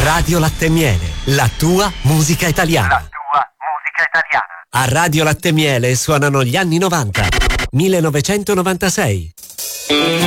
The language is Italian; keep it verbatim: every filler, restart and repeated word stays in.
Radio Latte e Miele, la tua musica italiana. La tua musica italiana. A Radio Latte e Miele suonano gli anni novanta. millenovecentonovantasei.